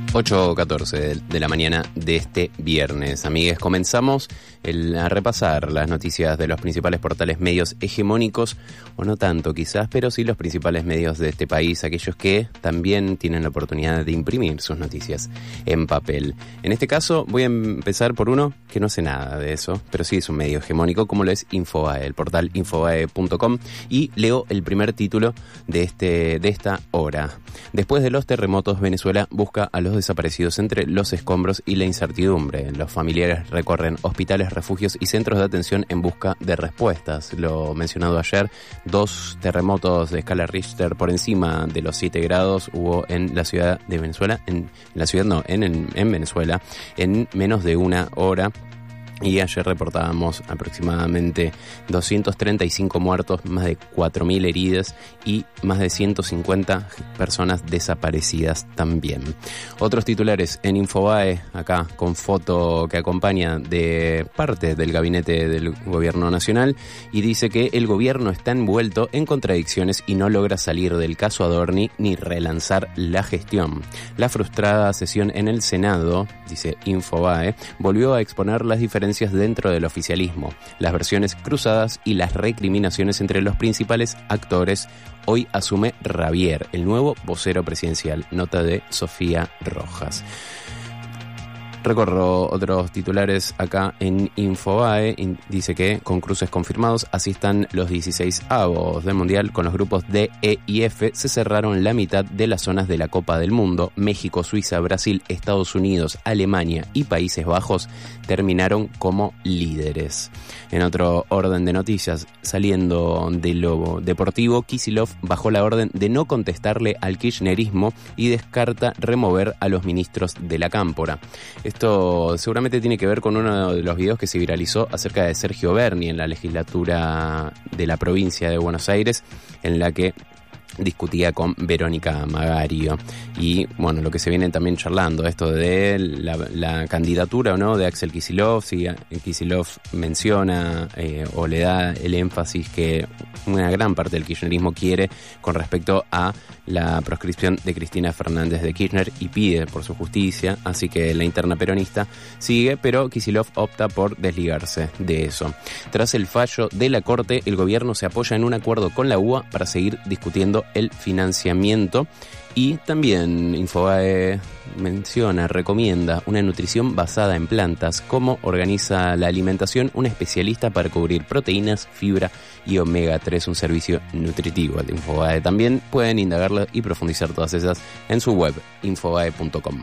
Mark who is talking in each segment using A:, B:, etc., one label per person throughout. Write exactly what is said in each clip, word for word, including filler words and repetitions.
A: ocho catorce de la mañana de este viernes. Amigues, comenzamos el, a repasar las noticias de los principales portales medios hegemónicos, o no tanto quizás, pero sí los principales medios de este país, aquellos que también tienen la oportunidad de imprimir sus noticias en papel. En este caso voy a empezar por uno que no sé nada de eso, pero sí es un medio hegemónico, como lo es Infobae, el portal infobae punto com, y leo el primer título de, este, de esta hora. Después de los terremotos, Venezuela busca a los desaparecidos entre los escombros y la incertidumbre. Los familiares recorren hospitales, refugios y centros de atención en busca de respuestas. Lo mencionado ayer, dos terremotos de escala Richter por encima de los siete grados hubo en la ciudad de Venezuela, en la ciudad no, en, en, en Venezuela, en menos de una hora. Y ayer reportábamos aproximadamente doscientos treinta y cinco muertos, más de cuatro mil heridas y más de ciento cincuenta personas desaparecidas también. Otros titulares en Infobae, acá con foto que acompaña de parte del gabinete del gobierno nacional, y dice que el gobierno está envuelto en contradicciones y no logra salir del caso Adorni ni relanzar la gestión. La frustrada sesión en el Senado, dice Infobae, volvió a exponer las diferencias dentro del oficialismo, las versiones cruzadas y las recriminaciones entre los principales actores. Hoy asume Ravier, el nuevo vocero presidencial. Nota de Sofía Rojas. Recorro otros titulares acá en Infobae. Dice que con cruces confirmados asistan los dieciséis avos del Mundial. Con los grupos D, E y F se cerraron la mitad de las zonas de la Copa del Mundo. México, Suiza, Brasil, Estados Unidos, Alemania y Países Bajos terminaron como líderes. En otro orden de noticias, saliendo de lo deportivo, Kicillof bajó la orden de no contestarle al kirchnerismo y descarta remover a los ministros de la Cámpora. Esto seguramente tiene que ver con uno de los videos que se viralizó acerca de Sergio Berni en la legislatura de la provincia de Buenos Aires, en la que discutía con Verónica Magario. Y bueno, lo que se viene también charlando, esto de la, la candidatura o no de Axel Kicillof, si Kicillof menciona eh, o le da el énfasis que una gran parte del kirchnerismo quiere con respecto a la proscripción de Cristina Fernández de Kirchner y pide por su justicia, así que la interna peronista sigue, pero Kicillof opta por desligarse de eso. Tras el fallo de la Corte, el gobierno se apoya en un acuerdo con la U A para seguir discutiendo el financiamiento. Y también Infobae menciona, recomienda una nutrición basada en plantas, cómo organiza la alimentación un especialista para cubrir proteínas, fibra y omega tres, un servicio nutritivo de Infobae. También pueden indagarla y profundizar todas esas en su web, infobae punto com.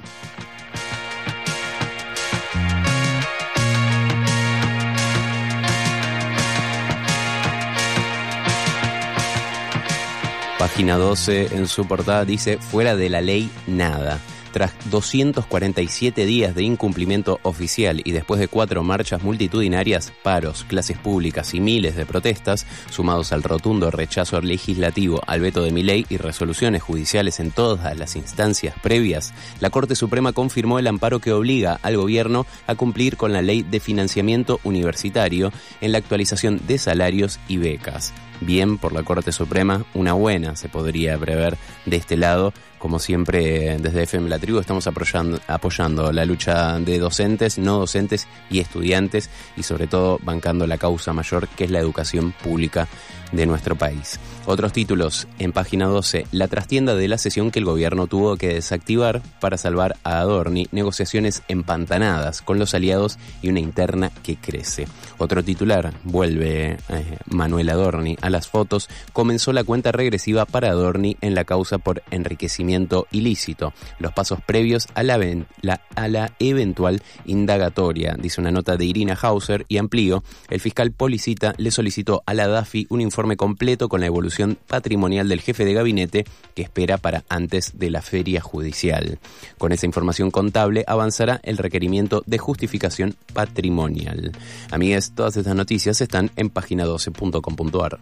A: Página doce en su portada dice: fuera de la ley nada. Tras doscientos cuarenta y siete días de incumplimiento oficial y después de cuatro marchas multitudinarias, paros, clases públicas y miles de protestas, sumados al rotundo rechazo legislativo al veto de Milei y resoluciones judiciales en todas las instancias previas, la Corte Suprema confirmó el amparo que obliga al gobierno a cumplir con la ley de financiamiento universitario en la actualización de salarios y becas. Bien por la Corte Suprema, una buena se podría prever de este lado. Como siempre, desde F M La Tribu estamos apoyando, apoyando la lucha de docentes, no docentes y estudiantes, y sobre todo bancando la causa mayor, que es la educación pública de nuestro país. Otros títulos en página doce: la trastienda de la sesión que el gobierno tuvo que desactivar para salvar a Adorni, negociaciones empantanadas con los aliados y una interna que crece. Otro titular: vuelve eh, Manuel Adorni a las fotos, comenzó la cuenta regresiva para Adorni en la causa por enriquecimiento ilícito, los pasos previos a la, la, a la eventual indagatoria, dice una nota de Irina Hauser. Y amplío, el fiscal Policita le solicitó a la DAFI un informe completo con la evolución patrimonial del jefe de gabinete que espera para antes de la feria judicial. Con esa información contable avanzará el requerimiento de justificación patrimonial. Amigues, todas estas noticias están en página doce punto com punto a r.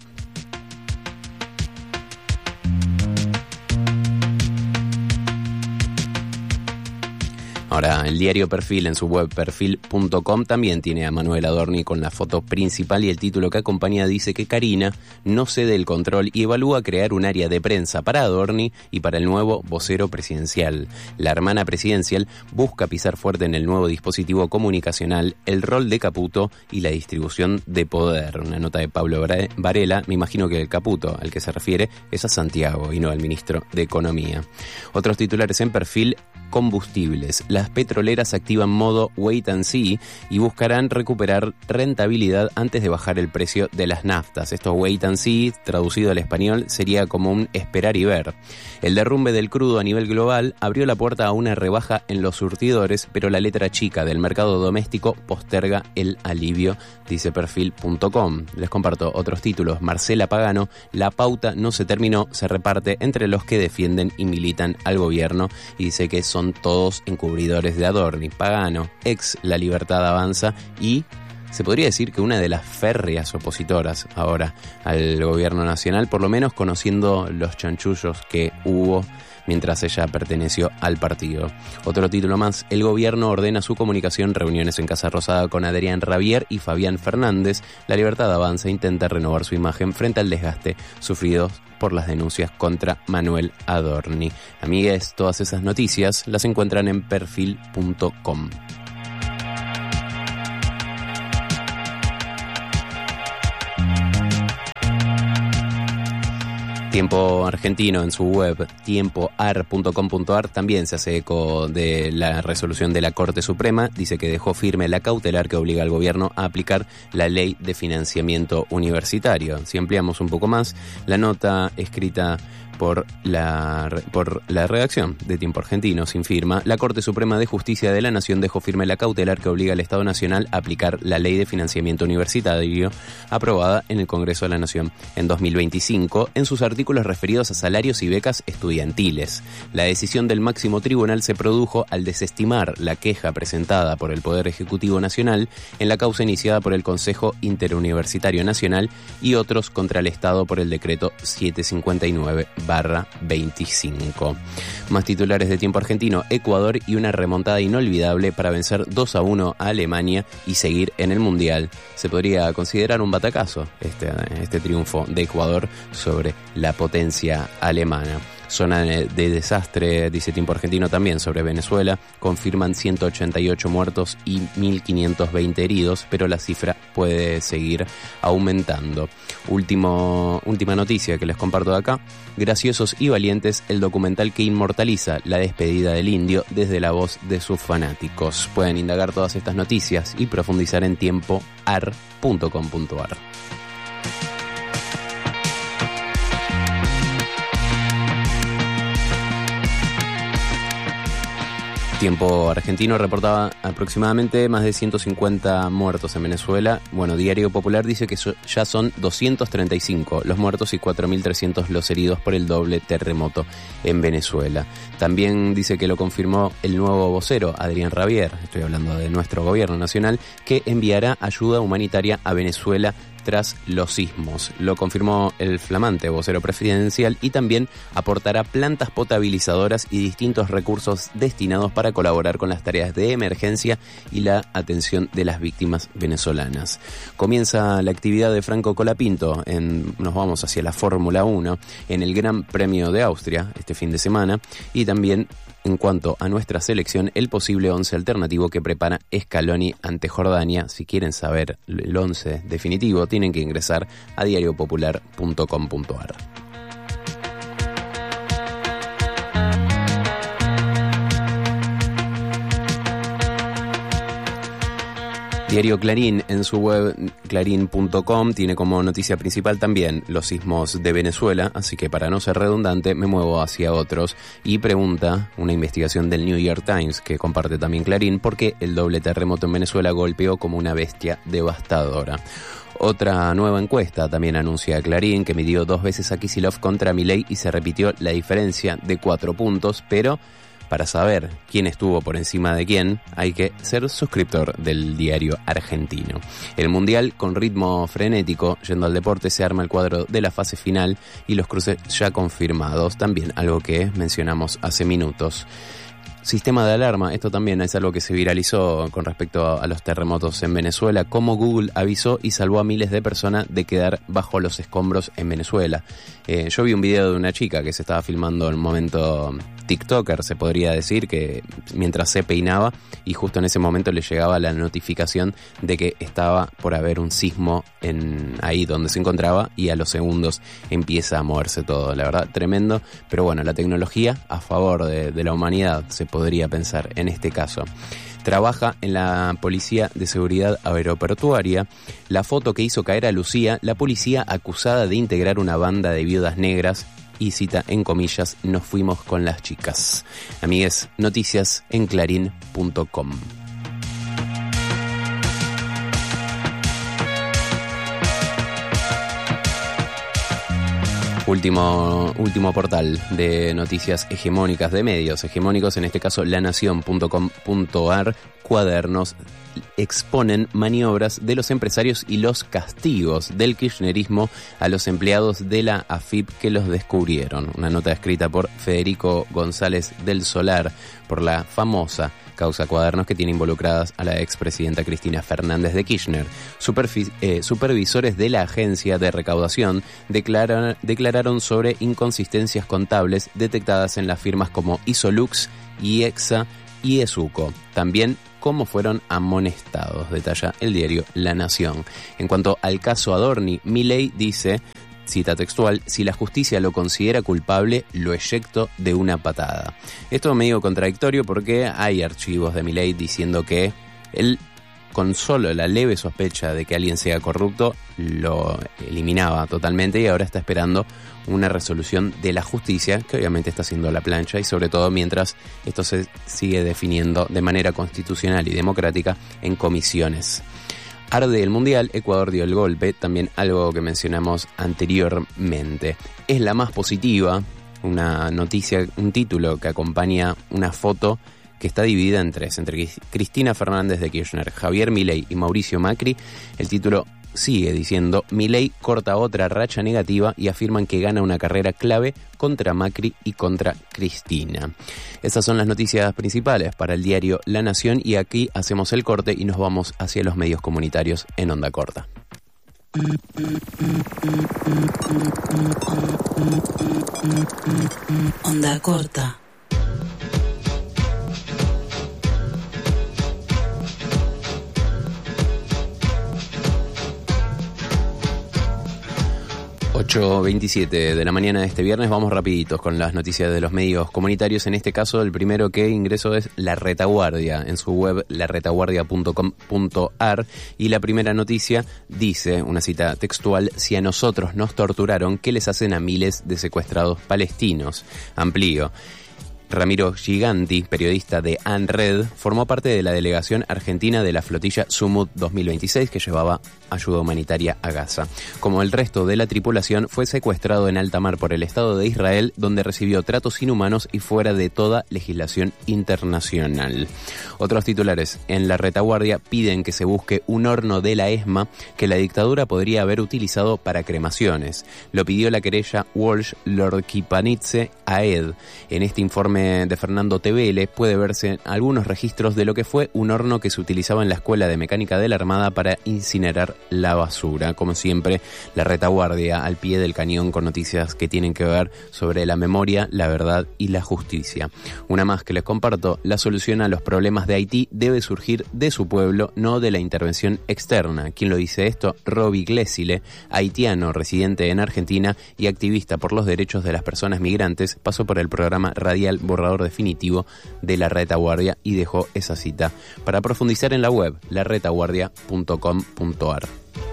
A: Ahora, el diario Perfil en su web perfil punto com también tiene a Manuel Adorni con la foto principal y el título que acompaña dice que Karina no cede el control y evalúa crear un área de prensa para Adorni y para el nuevo vocero presidencial. La hermana presidencial busca pisar fuerte en el nuevo dispositivo comunicacional, el rol de Caputo y la distribución de poder. Una nota de Pablo Varela, me imagino que el Caputo al que se refiere es a Santiago y no al ministro de Economía. Otros titulares en Perfil: combustibles. Las petroleras activan modo wait and see y buscarán recuperar rentabilidad antes de bajar el precio de las naftas. Esto wait and see, traducido al español, sería como un esperar y ver. El derrumbe del crudo a nivel global abrió la puerta a una rebaja en los surtidores, pero la letra chica del mercado doméstico posterga el alivio, dice perfil punto com. Les comparto otros títulos. Marcela Pagano: la pauta no se terminó, se reparte entre los que defienden y militan al gobierno, y dice que son todos encubridores de Adorni. Pagano, ex La Libertad Avanza y se podría decir que una de las férreas opositoras ahora al gobierno nacional, por lo menos conociendo los chanchullos que hubo mientras ella perteneció al partido. Otro título más: el gobierno ordena su comunicación, reuniones en Casa Rosada con Adrián Rabier y Fabián Fernández. La Libertad Avanza intenta renovar su imagen frente al desgaste sufrido por las denuncias contra Manuel Adorni. Amigues, todas esas noticias las encuentran en perfil punto com. Tiempo Argentino en su web tiempo ar punto com punto ar también se hace eco de la resolución de la Corte Suprema. Dice que dejó firme la cautelar que obliga al gobierno a aplicar la ley de financiamiento universitario. Si ampliamos un poco más, la nota escrita por la, por la redacción de Tiempo Argentino, sin firma: la Corte Suprema de Justicia de la Nación dejó firme la cautelar que obliga al Estado Nacional a aplicar la Ley de Financiamiento Universitario aprobada en el Congreso de la Nación en dos mil veinticinco en sus artículos referidos a salarios y becas estudiantiles. La decisión del máximo tribunal se produjo al desestimar la queja presentada por el Poder Ejecutivo Nacional en la causa iniciada por el Consejo Interuniversitario Nacional y otros contra el Estado por el decreto setecientos cincuenta y nueve barra veinticinco. Más titulares de Tiempo Argentino: Ecuador y una remontada inolvidable para vencer dos a uno a Alemania y seguir en el Mundial. Se podría considerar un batacazo este, este triunfo de Ecuador sobre la potencia alemana. Zona de desastre, dice Tiempo Argentino también sobre Venezuela. Confirman ciento ochenta y ocho muertos y mil quinientos veinte heridos, pero la cifra puede seguir aumentando. Último, última noticia que les comparto de acá: Graciosos y Valientes, el documental que inmortaliza la despedida del indio desde la voz de sus fanáticos. Pueden indagar todas estas noticias y profundizar en tiempo ar punto com punto ar. Tiempo Argentino reportaba aproximadamente más de ciento cincuenta muertos en Venezuela. Bueno, Diario Popular dice que ya son doscientos treinta y cinco los muertos y cuatro mil trescientos los heridos por el doble terremoto en Venezuela. También dice que lo confirmó el nuevo vocero, Adrián Rabier, estoy hablando de nuestro gobierno nacional, que enviará ayuda humanitaria a Venezuela tras los sismos. Lo confirmó el flamante vocero presidencial y también aportará plantas potabilizadoras y distintos recursos destinados para colaborar con las tareas de emergencia y la atención de las víctimas venezolanas. Comienza la actividad de Franco Colapinto, en, nos vamos hacia la Fórmula uno, en el Gran Premio de Austria este fin de semana, y también en cuanto a nuestra selección, el posible once alternativo que prepara Scaloni ante Jordania. Si quieren saber el once definitivo, tienen que ingresar a diario popular punto com punto ar. Diario Clarín en su web clarín punto com tiene como noticia principal también los sismos de Venezuela, así que para no ser redundante me muevo hacia otros y pregunta una investigación del New York Times que comparte también Clarín: ¿por qué el doble terremoto en Venezuela golpeó como una bestia devastadora? Otra nueva encuesta también anuncia Clarín que midió dos veces a Kicillof contra Milei y se repitió la diferencia de cuatro puntos, pero para saber quién estuvo por encima de quién, hay que ser suscriptor del Diario Argentino. El Mundial con ritmo frenético, yendo al deporte, se arma el cuadro de la fase final y los cruces ya confirmados, también algo que mencionamos hace minutos. Sistema de alarma, esto también es algo que se viralizó con respecto a los terremotos en Venezuela, cómo Google avisó y salvó a miles de personas de quedar bajo los escombros en Venezuela. Eh, yo vi un video de una chica que se estaba filmando en un momento TikToker, se podría decir, que mientras se peinaba, y justo en ese momento le llegaba la notificación de que estaba por haber un sismo en ahí donde se encontraba, y a los segundos empieza a moverse todo. La verdad, tremendo, pero bueno, la tecnología a favor de, de la humanidad, se podría pensar en este caso. Trabaja en la Policía de Seguridad Aeroportuaria. La foto que hizo caer a Lucía, la policía acusada de integrar una banda de viudas negras, y cita en comillas, nos fuimos con las chicas. Amigues, noticias en clarín punto com. Último, último portal de noticias hegemónicas, de medios hegemónicos, en este caso la nación punto com punto a r. Cuadernos exponen maniobras de los empresarios y los castigos del kirchnerismo a los empleados de la A F I P que los descubrieron. Una nota escrita por Federico González del Solar por la famosa causa Cuadernos, que tiene involucradas a la expresidenta Cristina Fernández de Kirchner. Superfi- eh, supervisores de la agencia de recaudación declaran, declararon sobre inconsistencias contables detectadas en las firmas como Isolux, IEXA y Esuco. También cómo fueron amonestados, detalla el diario La Nación. En cuanto al caso Adorni, Milei dice, cita textual, si la justicia lo considera culpable, lo eyecto de una patada. Esto es medio contradictorio porque hay archivos de Milei diciendo que él, con solo la leve sospecha de que alguien sea corrupto, lo eliminaba totalmente, y ahora está esperando una resolución de la justicia, que obviamente está haciendo la plancha, y sobre todo mientras esto se sigue definiendo de manera constitucional y democrática en comisiones. Arde el Mundial, Ecuador dio el golpe, también algo que mencionamos anteriormente. Es la más positiva, una noticia, un título que acompaña una foto que está dividida en tres, entre Cristina Fernández de Kirchner, Javier Milei y Mauricio Macri. El título sigue diciendo, Milei corta otra racha negativa y afirman que gana una carrera clave contra Macri y contra Cristina. Estas son las noticias principales para el diario La Nación, y aquí hacemos el corte y nos vamos hacia los medios comunitarios en Onda Corta.
B: Onda Corta.
A: ocho veintisiete de la mañana de este viernes, vamos rapiditos con las noticias de los medios comunitarios. En este caso, el primero que ingreso es La Retaguardia, en su web la retaguardia punto com punto a r, y la primera noticia dice, una cita textual, si a nosotros nos torturaron, ¿qué les hacen a miles de secuestrados palestinos? Amplío. Ramiro Giganti, periodista de ANRED, formó parte de la delegación argentina de la flotilla Sumut dos mil veintiséis que llevaba ayuda humanitaria a Gaza. Como el resto de la tripulación, fue secuestrado en alta mar por el Estado de Israel, donde recibió tratos inhumanos y fuera de toda legislación internacional. Otros titulares en La Retaguardia piden que se busque un horno de la ESMA que la dictadura podría haber utilizado para cremaciones. Lo pidió la querella Walsh Lord Kipanidze A E D. En este informe de Fernando Tevele puede verse algunos registros de lo que fue un horno que se utilizaba en la Escuela de Mecánica de la Armada para incinerar la basura. Como siempre, La Retaguardia al pie del cañón con noticias que tienen que ver sobre la memoria, la verdad y la justicia. Una más que les comparto, la solución a los problemas de Haití debe surgir de su pueblo, no de la intervención externa. ¿Quién lo dice esto? Roby Glesile, haitiano residente en Argentina y activista por los derechos de las personas migrantes, pasó por el programa radial Borrador Definitivo de La Retaguardia y dejó esa cita. Para profundizar en la web, la retaguardia punto com punto a r.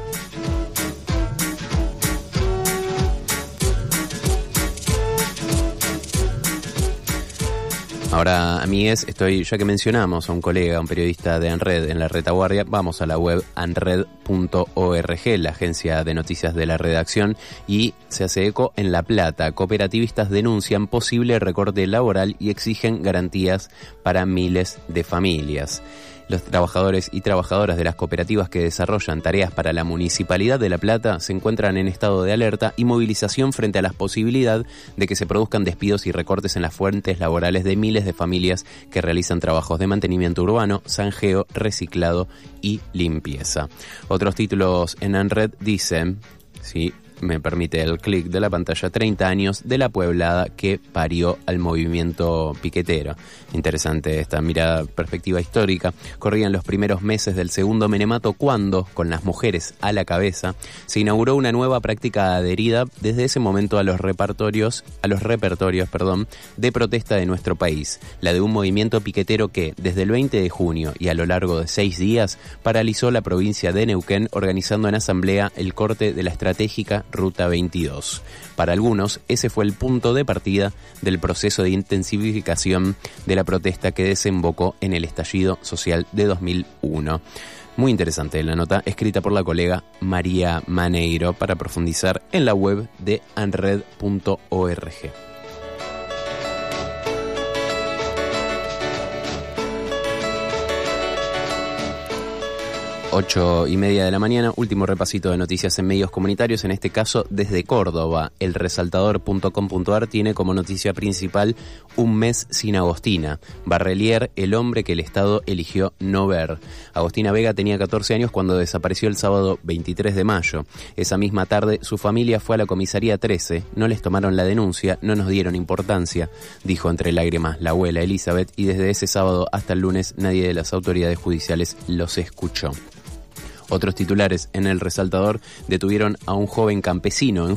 A: Ahora, amigues, estoy, ya que mencionamos a un colega, un periodista de ANRED en La Retaguardia, vamos a la web anred punto org, la agencia de noticias de la redacción, y se hace eco en La Plata. Cooperativistas denuncian posible recorte laboral y exigen garantías para miles de familias. Los trabajadores y trabajadoras de las cooperativas que desarrollan tareas para la Municipalidad de La Plata se encuentran en estado de alerta y movilización frente a la posibilidad de que se produzcan despidos y recortes en las fuentes laborales de miles de familias que realizan trabajos de mantenimiento urbano, zanjeo, reciclado y limpieza. Otros títulos en ANRED dicen, sí, me permite el clic de la pantalla, treinta años de la pueblada que parió al movimiento piquetero. Interesante esta mirada, perspectiva histórica. Corrían los primeros meses del segundo menemato cuando, con las mujeres a la cabeza, se inauguró una nueva práctica adherida desde ese momento a los repertorios, a los repertorios, perdón, de protesta de nuestro país, la de un movimiento piquetero que, desde el veinte de junio y a lo largo de seis días, paralizó la provincia de Neuquén, organizando en asamblea el corte de la estratégica Ruta veintidós. Para algunos, ese fue el punto de partida del proceso de intensificación de la protesta que desembocó en el estallido social de dos mil uno. Muy interesante la nota, escrita por la colega María Maneiro, para profundizar en la web de anred punto org. Ocho y media de la mañana, último repasito de noticias en medios comunitarios, en este caso desde Córdoba. El resaltador punto com punto ar tiene como noticia principal un mes sin Agostina. Barrelier, el hombre que el Estado eligió no ver. Agostina Vega tenía catorce años cuando desapareció el sábado veintitrés de mayo. Esa misma tarde su familia fue a la comisaría trece, no les tomaron la denuncia, no nos dieron importancia, dijo entre lágrimas la abuela Elizabeth, y desde ese sábado hasta el lunes nadie de las autoridades judiciales los escuchó. Otros titulares en el resaltador detuvieron a un joven campesino en